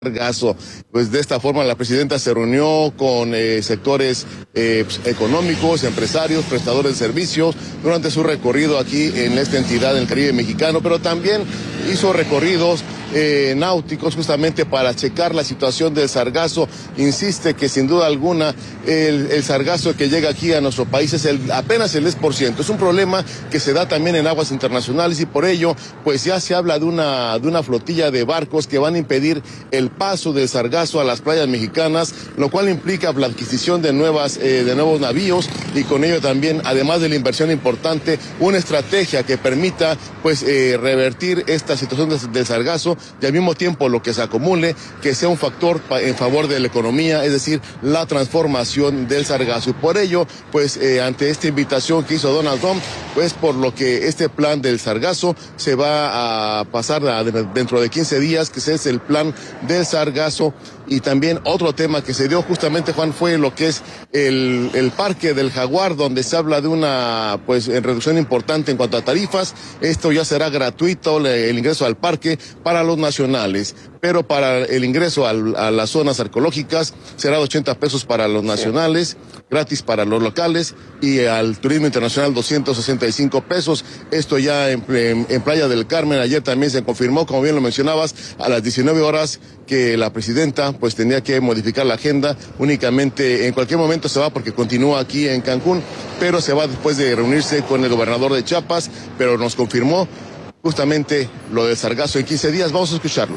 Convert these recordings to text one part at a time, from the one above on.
Sargazo. Pues de esta forma la presidenta se reunió con sectores económicos, empresarios, prestadores de servicios durante su recorrido aquí en esta entidad del Caribe mexicano, pero también hizo recorridos náuticos justamente para checar la situación del sargazo. Insiste que sin duda alguna el sargazo que llega aquí a nuestro país es apenas el 10%. Es un problema que se da también en aguas internacionales y por ello pues ya se habla de una flotilla de barcos que van a impedir el paso del sargazo a las playas mexicanas, lo cual implica la adquisición de nuevos navíos y con ello también, además de la inversión importante, una estrategia que permita pues revertir esta situación del sargazo y al mismo tiempo lo que se acumule que sea un factor en favor de la economía, es decir, la transformación del sargazo. Y por ello, pues ante esta invitación que hizo Donald Trump, pues por lo que este plan del sargazo se va a pasar dentro de 15 días, que ese es el plan del sargazo. Y también otro tema que se dio justamente, Juan, fue lo que es el Parque del Jaguar, donde se habla de una reducción importante en cuanto a tarifas. Esto ya será gratuito el ingreso al parque para los nacionales, pero para el ingreso a las zonas arqueológicas será de 80 pesos para los nacionales, gratis para los locales, y al turismo internacional 265 pesos. Esto ya en Playa del Carmen. Ayer también se confirmó, como bien lo mencionabas, a las 19 horas que la presidenta pues tenía que modificar la agenda. Únicamente en cualquier momento se va porque continúa aquí en Cancún, pero se va después de reunirse con el gobernador de Chiapas, pero nos confirmó justamente lo del sargazo en 15 días. Vamos a escucharlo.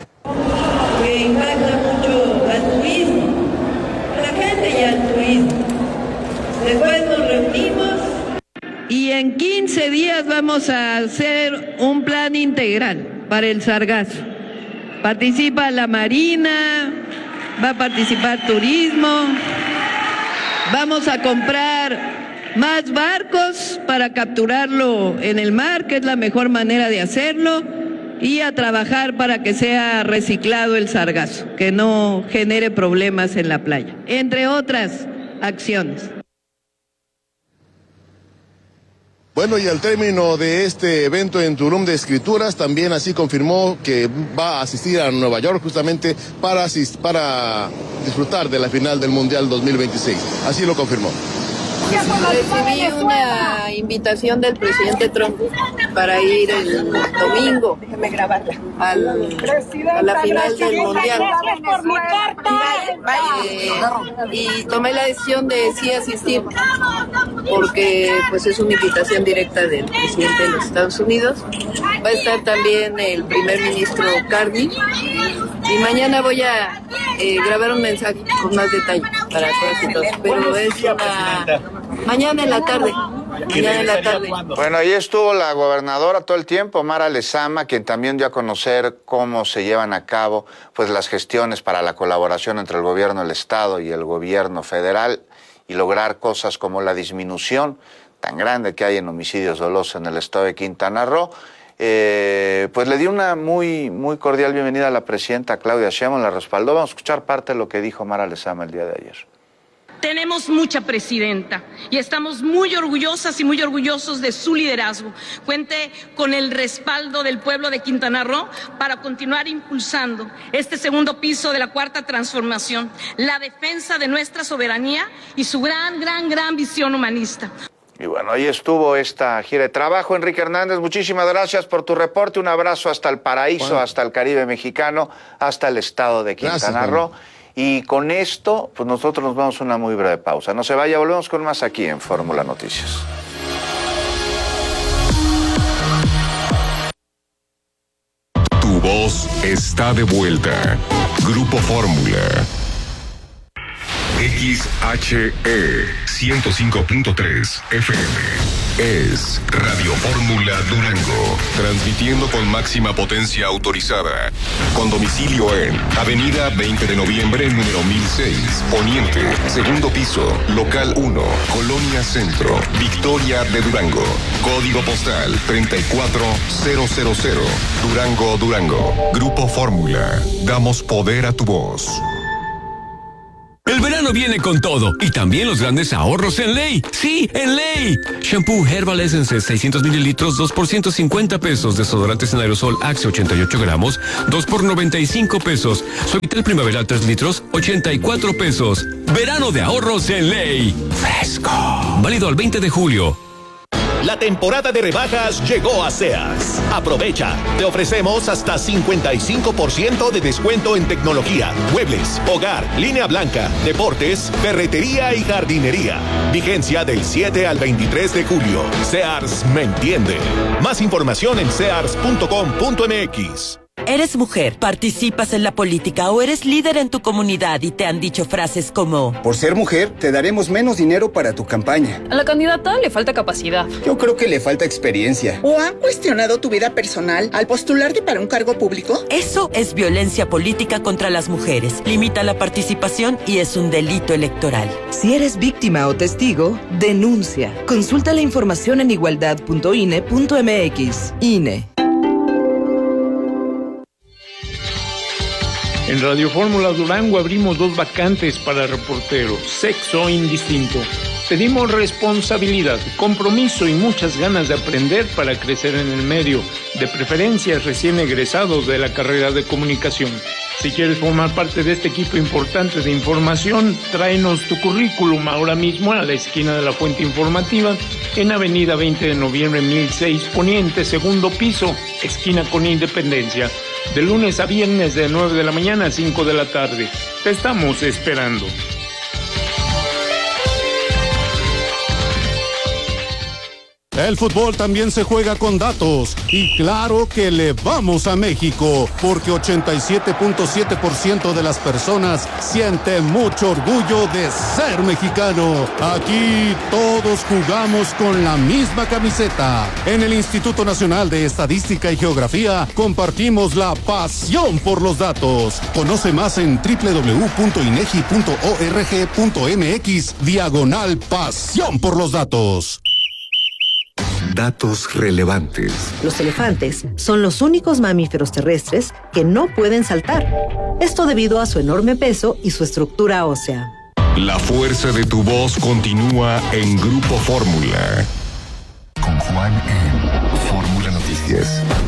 Que impacta mucho al turismo, a la gente y al turismo. Después nos reunimos y en 15 días vamos a hacer un plan integral para el sargazo. Participa la Marina, va a participar turismo, vamos a comprar más barcos para capturarlo en el mar, que es la mejor manera de hacerlo, y a trabajar para que sea reciclado el sargazo, que no genere problemas en la playa, entre otras acciones. Bueno, y al término de este evento en Tulum de escrituras, también así confirmó que va a asistir a Nueva York justamente para disfrutar de la final del Mundial 2026. Así lo confirmó. Recibí una invitación del presidente Trump para ir el domingo a la final del Mundial. Y tomé la decisión de sí asistir, porque pues es una invitación directa del presidente de los Estados Unidos. Va a estar también el primer ministro Carney. Y mañana voy a grabar un mensaje con más detalle para todos y todos. Pero es mañana en la tarde. Bueno, ahí estuvo la gobernadora todo el tiempo, Mara Lezama, quien también dio a conocer cómo se llevan a cabo pues las gestiones para la colaboración entre el gobierno del Estado y el gobierno federal y lograr cosas como la disminución tan grande que hay en homicidios dolosos en el estado de Quintana Roo. Pues le di una muy cordial bienvenida a la presidenta Claudia Sheinbaum, la respaldó. Vamos a escuchar parte de lo que dijo Mara Lezama el día de ayer. Tenemos mucha presidenta y estamos muy orgullosas y muy orgullosos de su liderazgo. Cuente con el respaldo del pueblo de Quintana Roo para continuar impulsando este segundo piso de la Cuarta Transformación, la defensa de nuestra soberanía y su gran visión humanista. Y bueno, ahí estuvo esta gira de trabajo. Enrique Hernández, muchísimas gracias por tu reporte. Un abrazo hasta el paraíso, hasta el Caribe mexicano, hasta el estado de Quintana Roo. Y con esto, pues nosotros nos vamos a una muy breve pausa. No se vaya, volvemos con más aquí en Fórmula Noticias. Tu voz está de vuelta. Grupo Fórmula. XHE 105.3 FM es Radio Fórmula Durango, transmitiendo con máxima potencia autorizada, con domicilio en Avenida 20 de Noviembre, número 1006, Poniente, segundo piso, local 1, Colonia Centro, Victoria de Durango, código postal 34000, Durango, Durango. Grupo Fórmula, damos poder a tu voz. El verano viene con todo y también los grandes ahorros en Ley. ¡Sí, en Ley! Shampoo Herbal Essence 600 mililitros, 2 por 150 pesos. Desodorantes en aerosol Axe 88 gramos, 2 por 95 pesos. Suavitel Primavera 3 litros, 84 pesos. Verano de ahorros en Ley. Fresco. Válido al 20 de julio. La temporada de rebajas llegó a Sears. Aprovecha. Te ofrecemos hasta 55% de descuento en tecnología, muebles, hogar, línea blanca, deportes, ferretería y jardinería. Vigencia del 7 al 23 de julio. Sears me entiende. Más información en sears.com.mx. ¿Eres mujer, participas en la política o eres líder en tu comunidad y te han dicho frases como: por ser mujer, te daremos menos dinero para tu campaña? A la candidata le falta capacidad. Yo creo que le falta experiencia. ¿O han cuestionado tu vida personal al postularte para un cargo público? Eso es violencia política contra las mujeres. Limita la participación y es un delito electoral. Si eres víctima o testigo, denuncia. Consulta la información en igualdad.ine.mx. INE. En Radio Fórmula Durango abrimos 2 vacantes para reporteros, sexo indistinto. Pedimos responsabilidad, compromiso y muchas ganas de aprender para crecer en el medio, de preferencia recién egresados de la carrera de comunicación. Si quieres formar parte de este equipo importante de información, tráenos tu currículum ahora mismo a la esquina de la Fuente Informativa, en Avenida 20 de Noviembre 1006 Poniente, segundo piso, esquina con Independencia. De lunes a viernes de 9 de la mañana a 5 de la tarde. Te estamos esperando. El fútbol también se juega con datos y claro que le vamos a México porque 87.7% de las personas sienten mucho orgullo de ser mexicano. Aquí todos jugamos con la misma camiseta. En el Instituto Nacional de Estadística y Geografía compartimos la pasión por los datos. Conoce más en www.inegi.org.mx/pasión por los datos. Datos relevantes. Los elefantes son los únicos mamíferos terrestres que no pueden saltar. Esto debido a su enorme peso y su estructura ósea. La fuerza de tu voz continúa en Grupo Fórmula. Con Juan en Fórmula Noticias.